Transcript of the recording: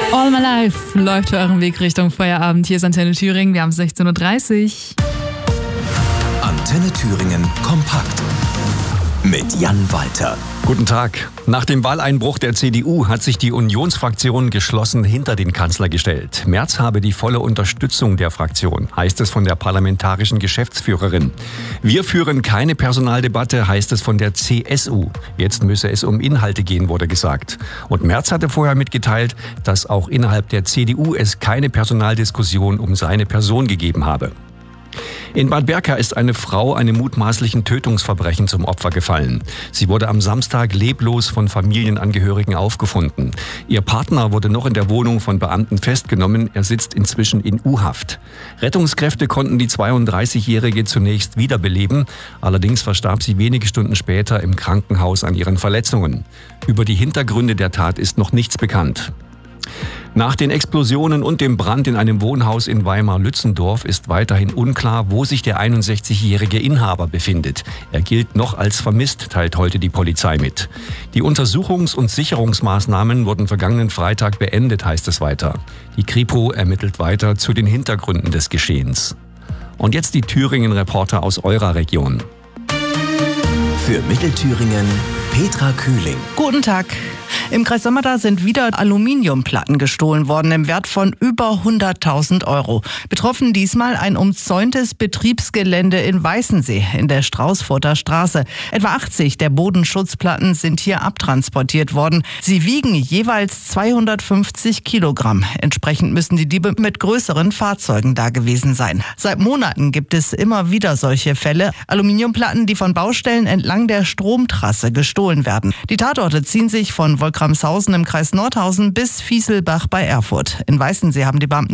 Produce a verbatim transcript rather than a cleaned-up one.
All My Life läuft für euren Weg Richtung Feierabend. Hier ist Antenne Thüringen, wir haben sechzehn Uhr dreißig. Antenne Thüringen kompakt mit Jan Walter. Guten Tag. Nach dem Wahleinbruch der C D U hat sich die Unionsfraktion geschlossen hinter den Kanzler gestellt. Merz habe die volle Unterstützung der Fraktion, heißt es von der parlamentarischen Geschäftsführerin. Wir führen keine Personaldebatte, heißt es von der C S U. Jetzt müsse es um Inhalte gehen, wurde gesagt. Und Merz hatte vorher mitgeteilt, dass auch innerhalb der C D U es keine Personaldiskussion um seine Person gegeben habe. In Bad Berka ist eine Frau einem mutmaßlichen Tötungsverbrechen zum Opfer gefallen. Sie wurde am Samstag leblos von Familienangehörigen aufgefunden. Ihr Partner wurde noch in der Wohnung von Beamten festgenommen. Er sitzt inzwischen in U-Haft. Rettungskräfte konnten die zweiunddreißigjährige zunächst wiederbeleben. Allerdings verstarb sie wenige Stunden später im Krankenhaus an ihren Verletzungen. Über die Hintergründe der Tat ist noch nichts bekannt. Nach den Explosionen und dem Brand in einem Wohnhaus in Weimar-Lützendorf ist weiterhin unklar, wo sich der einundsechzigjährige Inhaber befindet. Er gilt noch als vermisst, teilt heute die Polizei mit. Die Untersuchungs- und Sicherungsmaßnahmen wurden vergangenen Freitag beendet, heißt es weiter. Die Kripo ermittelt weiter zu den Hintergründen des Geschehens. Und jetzt die Thüringen-Reporter aus eurer Region. Für Mittelthüringen Petra Kühling. Guten Tag. Im Kreis Sömmerda sind wieder Aluminiumplatten gestohlen worden im Wert von über hunderttausend Euro. Betroffen diesmal ein umzäuntes Betriebsgelände in Weißensee in der Straußfurter Straße. Etwa achtzig der Bodenschutzplatten sind hier abtransportiert worden. Sie wiegen jeweils zweihundertfünfzig Kilogramm. Entsprechend müssen die Diebe mit größeren Fahrzeugen da gewesen sein. Seit Monaten gibt es immer wieder solche Fälle. Aluminiumplatten, die von Baustellen entlang der Stromtrasse gestohlen werden. Die Tatorte ziehen sich von Wolkramshausen im Kreis Nordhausen bis Vieselbach bei Erfurt. In Weißensee haben die Beamten